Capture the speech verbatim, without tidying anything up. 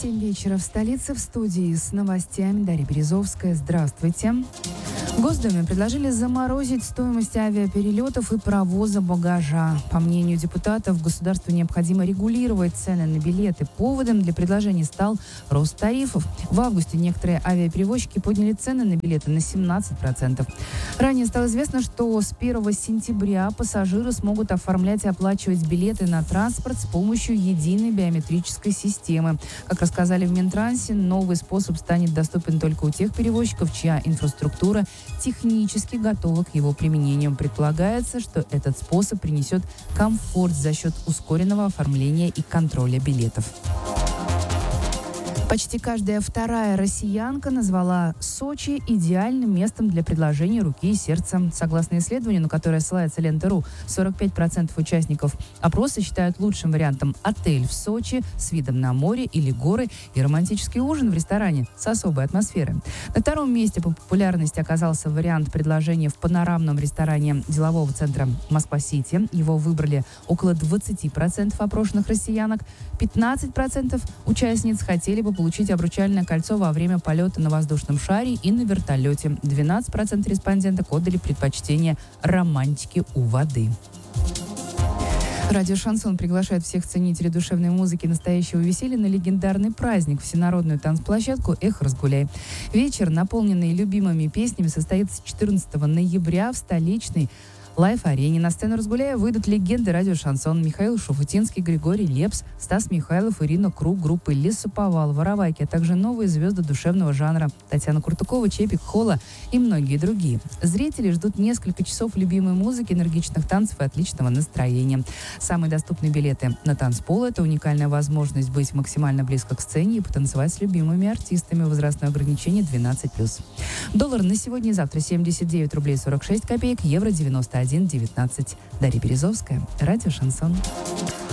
семь вечера в столице, в студии с новостями Дарья Березовская. Здравствуйте. В Госдуме предложили заморозить стоимость авиаперелетов и провоза багажа. По мнению депутатов, государству необходимо регулировать цены на билеты. Поводом для предложения стал рост тарифов. В августе некоторые авиаперевозчики подняли цены на билеты на семнадцать процентов. Ранее стало известно, что с первого сентября пассажиры смогут оформлять и оплачивать билеты на транспорт с помощью единой биометрической системы. Как рассказали в Минтрансе, новый способ станет доступен только у тех перевозчиков, чья инфраструктура технически готова к его применению. Предполагается, что этот способ принесет комфорт за счет ускоренного оформления и контроля билетов. Почти каждая вторая россиянка назвала Сочи идеальным местом для предложения руки и сердца. Согласно исследованию, на которое ссылается Лента.ру, сорок пять процентов участников опроса считают лучшим вариантом отель в Сочи с видом на море или горы и романтический ужин в ресторане с особой атмосферой. На втором месте по популярности оказался вариант предложения в панорамном ресторане делового центра Москва-Сити. Его выбрали около двадцать процентов опрошенных россиянок. пятнадцать процентов участниц хотели бы получить обручальное кольцо во время полета на воздушном шаре и на вертолете. двенадцать процентов респонденток отдали предпочтение романтике у воды. Радио «Шансон» приглашает всех ценителей душевной музыки настоящего веселья на легендарный праздник – всенародную танцплощадку «Эх, разгуляй». Вечер, наполненный любимыми песнями, состоится четырнадцатого ноября в столичной Лайф-арене. На сцену «Разгуляя» выйдут легенды радио «Шансон» Михаил Шуфутинский, Григорий Лепс, Стас Михайлов, Ирина Круг, группы Лесоповал, Воровайки, а также новые звезды душевного жанра Татьяна Куртукова, Чепик, Холла и многие другие. Зрители ждут несколько часов любимой музыки, энергичных танцев и отличного настроения. Самые доступные билеты на танцпол – это уникальная возможность быть максимально близко к сцене и потанцевать с любимыми артистами. Возрастное ограничение двенадцать плюс. Доллар на сегодня и завтра семьдесят девять рублей сорок шесть копеек, евро девяносто один девятнадцать. Дарья Березовская, радио «Шансон».